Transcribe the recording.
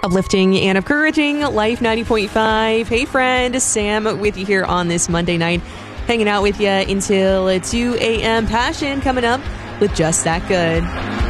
Uplifting and encouraging Life 90.5. Hey friend, Sam with you here on this Monday night. Hanging out with you until 2 a.m. Passion coming up with Just That Good.